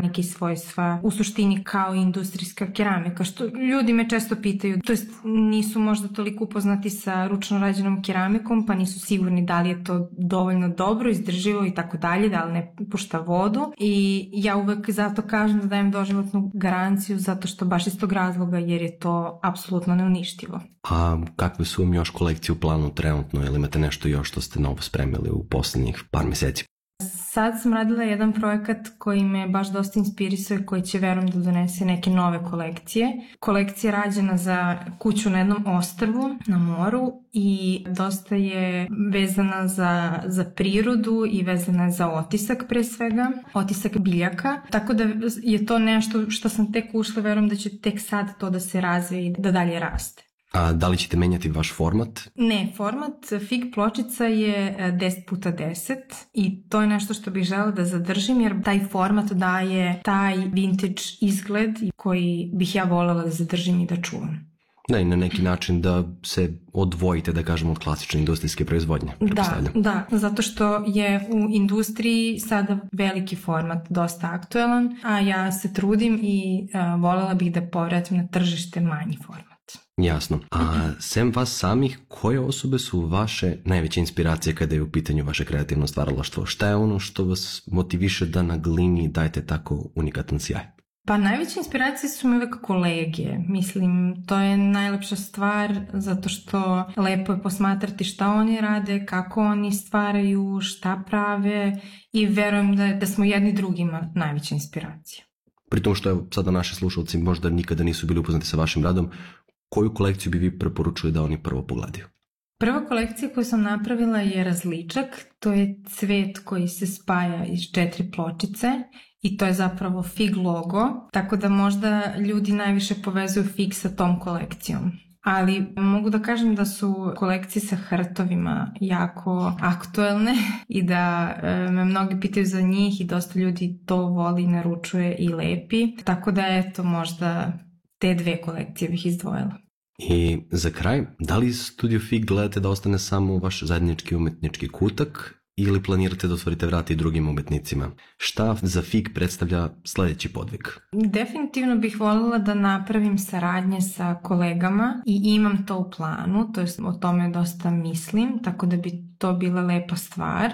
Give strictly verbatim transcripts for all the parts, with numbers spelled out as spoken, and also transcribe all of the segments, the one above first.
neke svojstva u suštini kao industrijska keramika, što ljudi me često pitaju, to jest nisu možda toliko upoznati sa ručno rađenom keramikom, pa nisu sigurni da li je to dovoljno dobro, izdrživo i tako dalje, da li ne pušta vodu, i ja uvek zato kažem da dajem doživotnu garanciju zato što baš iz tog razloga jer je to apsolutno neuništivo. A kakve su vam još kolekcije u planu trenutno, ili imate nešto još što ste novo spremili u poslednjih par meseci? Sad sam radila jedan projekat koji me baš dosta inspirisao i koji će, verujem, da donese neke nove kolekcije. Kolekcija je rađena za kuću na jednom ostrvu na moru i dosta je vezana za, za prirodu i vezana je za otisak pre svega, otisak biljaka. Tako da je to nešto što sam tek ušla, verujem da će tek sad to da se razvije i da dalje raste. A da li ćete menjati vaš format? Ne, format fig pločica je deset puta deset i to je nešto što bih želela da zadržim jer taj format daje taj vintage izgled koji bih ja voljela da zadržim i da čuvam. Da, i na neki način da se odvojite, da kažemo, od klasične industrijske proizvodnje. Da, da, zato što je u industriji sada veliki format dosta aktuelan, a ja se trudim i uh, voljela bih da povratim na tržište manji format. Jasno. A sem vas samih, koje osobe su vaše najveće inspiracije kada je u pitanju vaše kreativno stvaralaštvo? Šta je ono što vas motiviše da na glini dajete tako unikatan sjaj? Pa najveće inspiracije su mi uvek kolege. Mislim, to je najlepša stvar zato što lepo je posmatrati šta oni rade, kako oni stvaraju, šta prave i verujem da, da smo jedni drugima najveća inspiracija. Pritom što je sada naši slušalci možda nikada nisu bili upoznati sa vašim radom, koju kolekciju bi vi preporučili da oni prvo pogledaju? Prva kolekcija koju sam napravila je različak, to je cvet koji se spaja iz četiri pločice i to je zapravo fig logo, tako da možda ljudi najviše povezuju fig sa tom kolekcijom. Ali mogu da kažem da su kolekcije sa hrtovima jako aktuelne i da me mnogi pitaju za njih i dosta ljudi to voli, naručuje i lepi, tako da eto možda te dve kolekcije bih izdvojila. I za kraj, da li Studio Fig gledate da ostane samo vaš zajednički umetnički kutak ili planirate da otvorite vrata i drugim umetnicima? Šta za Fig predstavlja sledeći podvig? Definitivno bih voljela da napravim saradnje sa kolegama i imam to u planu, to jest o tome dosta mislim, tako da bi to bila lepa stvar,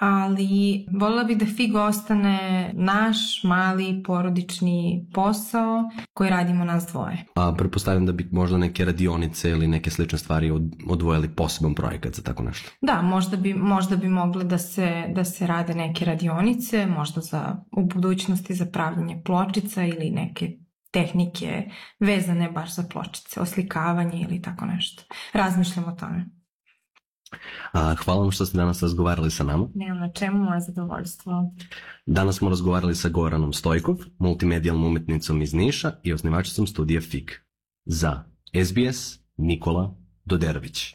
ali voljela bih da Fig ostane naš mali porodični posao koji radimo nas dvoje. A pretpostavljam da bi možda neke radionice ili neke slične stvari odvojili poseban projekat za tako nešto? Da, možda bi, možda bi mogle da se, da se rade neke radionice, možda za, u budućnosti za pravljenje pločica ili neke tehnike vezane baš za pločice, oslikavanje ili tako nešto. Razmišljam o tome. A, hvala vam što ste danas razgovarali sa nama. Nemam na čemu, moje zadovoljstvo. Danas smo razgovarali sa Goranom Stojkov, multimedijalnom umetnicom iz Niša i osnivačicom studija Fig. Za S B S, Nikola Doderović.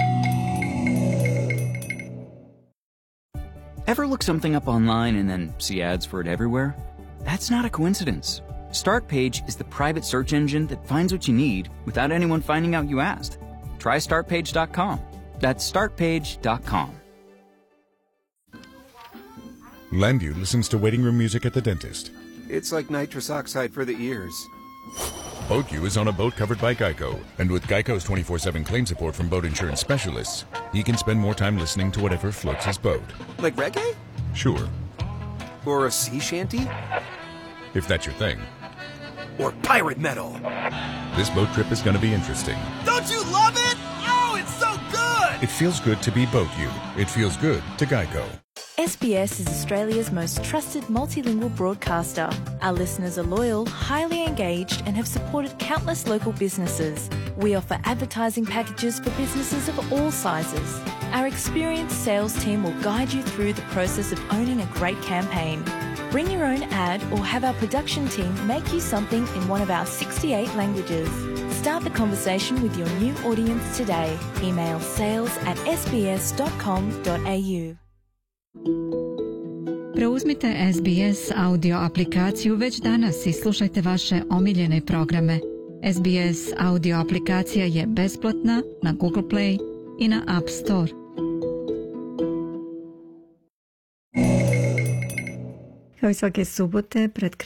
Ever look something up online and then see ads for it everywhere? That's not a coincidence. StartPage is the private search engine that finds what you need without anyone finding out you asked. Try start page dot com. That's start page dot com. Landu listens to waiting room music at the dentist. It's like nitrous oxide for the ears. BoatU is on a boat covered by Geico, and with Geico's twenty-four seven claim support from boat insurance specialists, he can spend more time listening to whatever floats his boat. Like reggae? Sure. Or a sea shanty? If that's your thing. Or pirate metal? This boat trip is going to be interesting. Don't you love it? Oh, it's so good! It feels good to be BoatU. It feels good to Geico. S B S is Australia's most trusted multilingual broadcaster. Our listeners are loyal, highly engaged, and have supported countless local businesses. We offer advertising packages for businesses of all sizes. Our experienced sales team will guide you through the process of owning a great campaign. Bring your own ad or have our production team make you something in one of our sixty-eight languages. Start the conversation with your new audience today. Email sales at s b s dot com dot a u. Preuzmite S B S audio aplikaciju već danas i slušajte vaše omiljene programe. S B S audio aplikacija je besplatna na Google Play i na App Store. Kao i svake subote, pred kraj